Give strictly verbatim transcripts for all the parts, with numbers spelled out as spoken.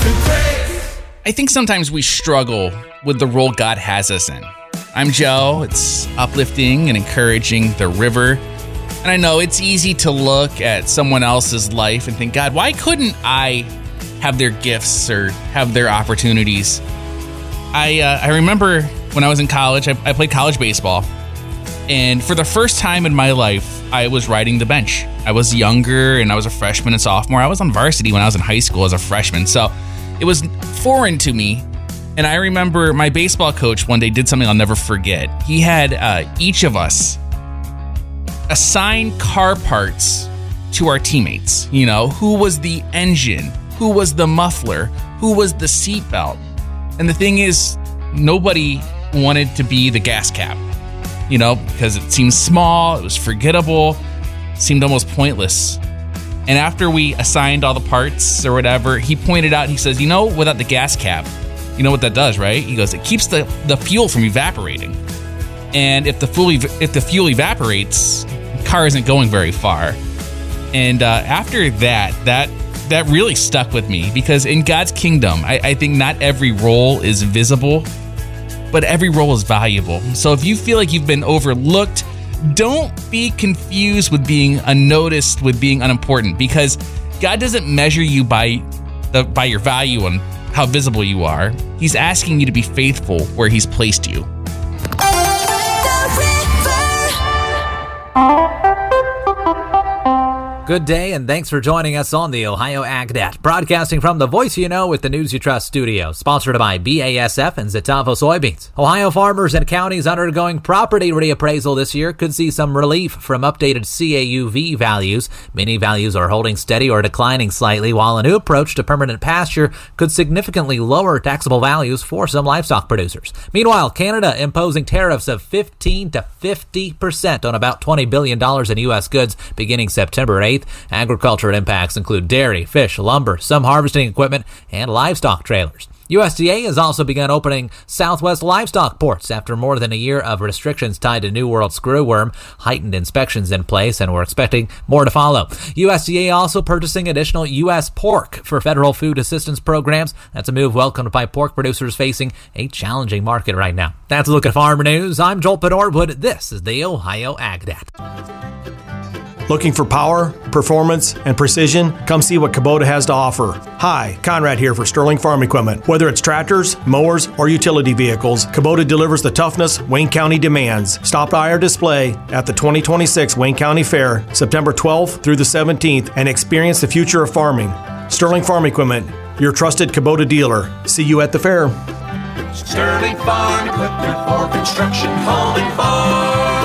I think sometimes we struggle with the role God has us in. I'm Joe. It's uplifting and encouraging the river. And I know it's easy to look at someone else's life and think, God, why couldn't I have their gifts or have their opportunities? I uh, I remember when I was in college, I, I played college baseball. And for the first time in my life, I was riding the bench. I was younger and I was a freshman and sophomore. I was on varsity when I was in high school as a freshman. So it was foreign to me. And I remember my baseball coach one day did something I'll never forget. He had uh, each of us assign car parts to our teammates. You know, who was the engine? Who was the muffler? Who was the seatbelt? And the thing is, nobody wanted to be the gas cap, you know, because it seemed small, it was forgettable, seemed almost pointless. And after we assigned all the parts or whatever, he pointed out, he says, you know, without the gas cap, you know what that does, right? He goes, it keeps the, the fuel from evaporating. And if the fuel ev- if the fuel evaporates, the car isn't going very far. And uh, after that, that that really stuck with me, because in God's kingdom, I, I think not every role is visible, but every role is valuable. So if you feel like you've been overlooked, don't be confused with being unnoticed, with being unimportant, because God doesn't measure you by the by your value and how visible you are. He's asking you to be faithful where He's placed you. Good day, and thanks for joining us on the Ohio AgNet, broadcasting from the Voice You Know with the News You Trust studio, sponsored by B A S F and Zetavo Soybeans. Ohio farmers and counties undergoing property reappraisal this year could see some relief from updated C A U V values. Many values are holding steady or declining slightly, while a new approach to permanent pasture could significantly lower taxable values for some livestock producers. Meanwhile, Canada imposing tariffs of fifteen to fifty percent on about twenty billion dollars in U S goods beginning September eighth. Agriculture impacts include dairy, fish, lumber, some harvesting equipment, and livestock trailers. U S D A has also begun opening Southwest livestock ports after more than a year of restrictions tied to New World screwworm, heightened inspections in place, and we're expecting more to follow. U S D A also purchasing additional U S pork for federal food assistance programs. That's a move welcomed by pork producers facing a challenging market right now. That's a look at farm news. I'm Joel Pedorwood. This is the Ohio AgNet. Looking for power, performance, and precision? Come see what Kubota has to offer. Hi, Conrad here for Sterling Farm Equipment. Whether it's tractors, mowers, or utility vehicles, Kubota delivers the toughness Wayne County demands. Stop by our display at the twenty twenty-six Wayne County Fair, September twelfth through the seventeenth, and experience the future of farming. Sterling Farm Equipment, your trusted Kubota dealer. See you at the fair. Sterling Farm Equipment for construction, home, and farm.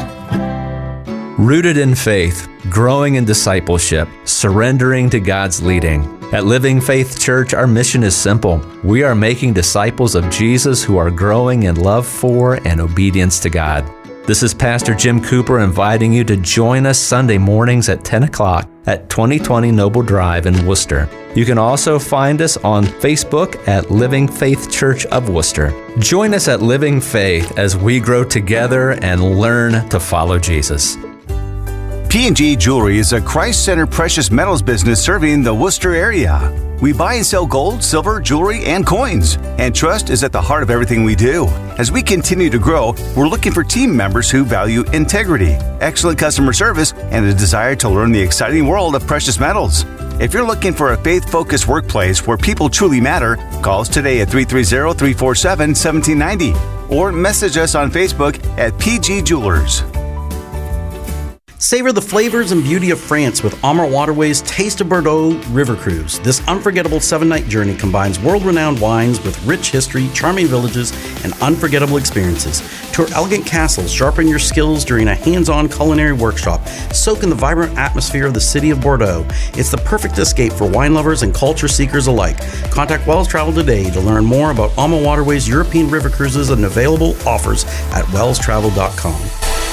Rooted in faith, growing in discipleship, surrendering to God's leading. At Living Faith Church, our mission is simple. We are making disciples of Jesus who are growing in love for and obedience to God. This is Pastor Jim Cooper inviting you to join us Sunday mornings at ten o'clock at twenty twenty Noble Drive in Worcester. You can also find us on Facebook at Living Faith Church of Worcester. Join us at Living Faith as we grow together and learn to follow Jesus. P and G Jewelry is a Christ-centered precious metals business serving the Worcester area. We buy and sell gold, silver, jewelry, and coins. And trust is at the heart of everything we do. As we continue to grow, we're looking for team members who value integrity, excellent customer service, and a desire to learn the exciting world of precious metals. If you're looking for a faith-focused workplace where people truly matter, call us today at three three zero, three four seven, one seven nine zero or message us on Facebook at P G Jewelers. Savor the flavors and beauty of France with Amur Waterways Taste of Bordeaux River Cruise. This unforgettable seven-night journey combines world-renowned wines with rich history, charming villages, and unforgettable experiences. Tour elegant castles, sharpen your skills during a hands-on culinary workshop, soak in the vibrant atmosphere of the city of Bordeaux. It's the perfect escape for wine lovers and culture seekers alike. Contact Wells Travel today to learn more about Amur Waterways European River Cruises and available offers at wells travel dot com.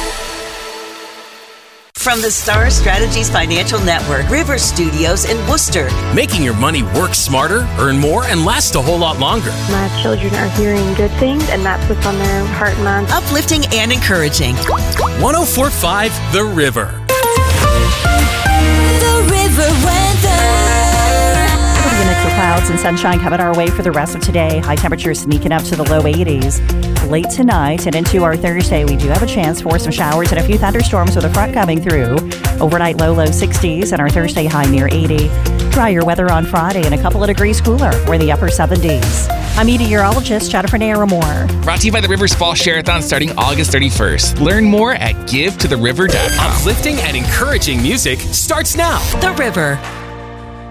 From the Star Strategies Financial Network, River Studios in Worcester. Making your money work smarter, earn more, and last a whole lot longer. My children are hearing good things, and that's what's on their heart and mind. Uplifting and encouraging. one oh four point five The River. The River weather. Mix of clouds showers and sunshine coming our way for the rest of today. High temperatures sneaking up to the low eighties. Late tonight and into our Thursday, we do have a chance for some showers and a few thunderstorms with a front coming through. Overnight low, low sixties and our Thursday high near eighty. Drier weather on Friday and a couple of degrees cooler. We're in the upper seventies. I'm meteorologist Jennifer Naramore. Brought to you by the Rivers Fall Share-a-thon starting August thirty-first. Learn more at give to the river dot com. Uplifting and encouraging music starts now. The River.